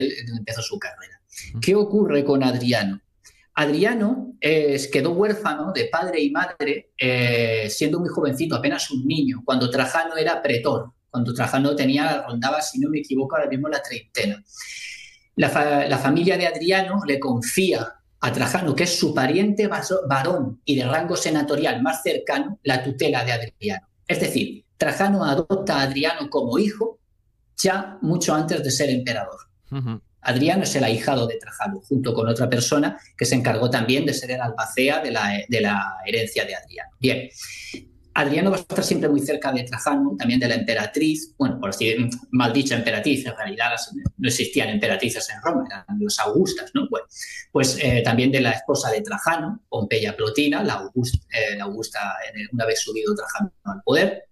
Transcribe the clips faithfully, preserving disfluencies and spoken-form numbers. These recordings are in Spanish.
donde empezó su carrera. ¿Qué ocurre con Adriano? Adriano eh, quedó huérfano de padre y madre eh, siendo muy jovencito, apenas un niño, cuando Trajano era pretor, cuando Trajano tenía, rondaba, si no me equivoco, ahora mismo la treintena. La, fa la familia de Adriano le confía a Trajano, que es su pariente varón y de rango senatorial más cercano, la tutela de Adriano. Es decir, Trajano adopta a Adriano como hijo ya mucho antes de ser emperador. Uh-huh. Adriano es el ahijado de Trajano, junto con otra persona que se encargó también de ser el albacea de la, de la herencia de Adriano. Bien, Adriano va a estar siempre muy cerca de Trajano, también de la emperatriz, bueno, por así mal dicha emperatriz, en realidad las, no existían emperatrices en Roma, eran las Augustas, ¿no? Bueno, pues eh, también de la esposa de Trajano, Pompeya Plotina, la Augusta, eh, la Augusta una vez subido Trajano al poder.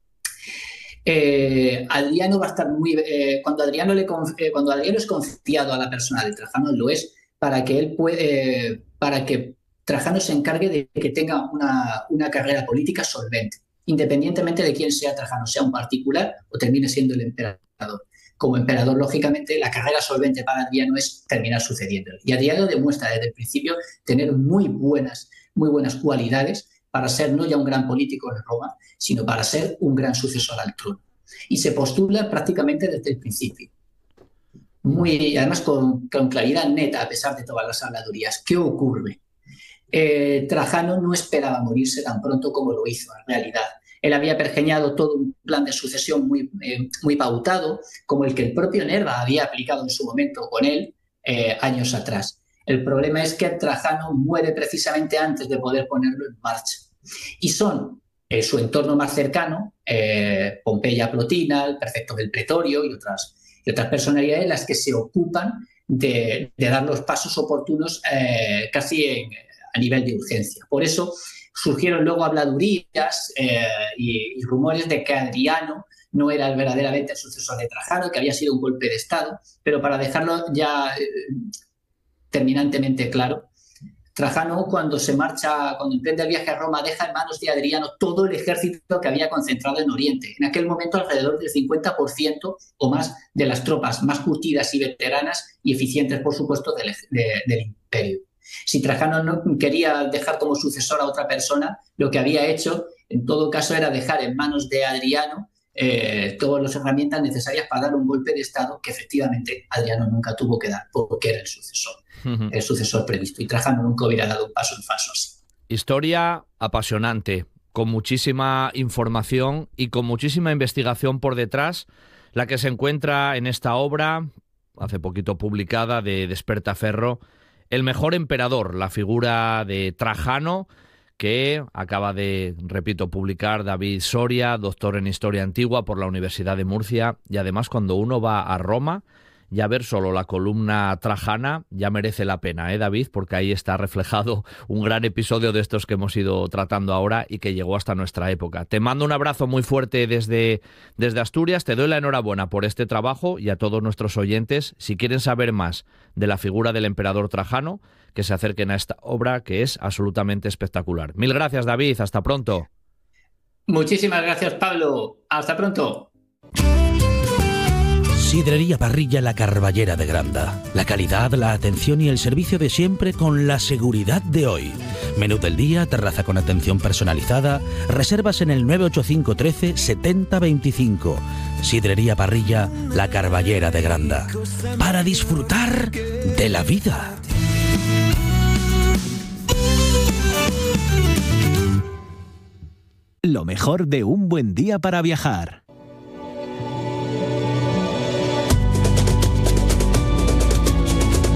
Eh, Adriano va a estar muy eh, cuando Adriano le eh, cuando Adriano es confiado a la persona de Trajano, lo es para que él puede eh, para que Trajano se encargue de que tenga una, una carrera política solvente, independientemente de quién sea Trajano, sea un particular o termine siendo el emperador. Como emperador, lógicamente, la carrera solvente para Adriano es terminar sucediéndole. Y Adriano demuestra desde el principio tener muy buenas, muy buenas cualidades para ser no ya un gran político en Roma, sino para ser un gran sucesor al trono. Y se postula prácticamente desde el principio. Muy, además, con, con claridad neta, a pesar de todas las habladurías. ¿Qué ocurre? Eh, Trajano no esperaba morirse tan pronto como lo hizo en realidad. Él había pergeñado todo un plan de sucesión muy, eh, muy pautado, como el que el propio Nerva había aplicado en su momento con él eh, años atrás. El problema es que Trajano muere precisamente antes de poder ponerlo en marcha. Y son eh, su entorno más cercano, eh, Pompeya Plotina, el prefecto del pretorio y otras, y otras personalidades las que se ocupan de, de dar los pasos oportunos eh, casi en, a nivel de urgencia. Por eso surgieron luego habladurías eh, y, y rumores de que Adriano no era el verdaderamente el sucesor de Trajano, que había sido un golpe de Estado, pero para dejarlo ya eh, terminantemente claro, Trajano, cuando se marcha, cuando emprende el viaje a Roma, deja en manos de Adriano todo el ejército que había concentrado en Oriente. En aquel momento, alrededor del cincuenta por ciento o más de las tropas más curtidas y veteranas y eficientes, por supuesto, del, de, del imperio. Si Trajano no quería dejar como sucesor a otra persona, lo que había hecho, en todo caso, era dejar en manos de Adriano eh, todas las herramientas necesarias para dar un golpe de Estado que efectivamente Adriano nunca tuvo que dar, porque era el sucesor. El sucesor previsto, y Trajano nunca hubiera dado un paso en falso así. Historia apasionante, con muchísima información y con muchísima investigación por detrás, la que se encuentra en esta obra, hace poquito publicada, de Despertaferro, El mejor emperador, la figura de Trajano, que acaba de, repito, publicar David Soria, doctor en Historia Antigua por la Universidad de Murcia, y además cuando uno va a Roma, ya ver solo la columna trajana ya merece la pena, ¿eh, David? Porque ahí está reflejado un gran episodio de estos que hemos ido tratando ahora y que llegó hasta nuestra época. Te mando un abrazo muy fuerte desde, desde Asturias, te doy la enhorabuena por este trabajo y a todos nuestros oyentes, si quieren saber más de la figura del emperador Trajano, que se acerquen a esta obra que es absolutamente espectacular. Mil gracias, David, hasta pronto. Muchísimas gracias, Pablo. Hasta pronto. Sidrería Parrilla La Carballera de Granda. La calidad, la atención y el servicio de siempre con la seguridad de hoy. Menú del día, terraza con atención personalizada. Reservas en el nueve ocho cinco trece setenta veinticinco. Sidrería Parrilla La Carballera de Granda. Para disfrutar de la vida. Lo mejor de un buen día para viajar.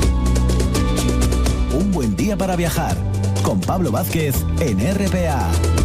Un buen día para viajar, con Pablo Vázquez en R P A.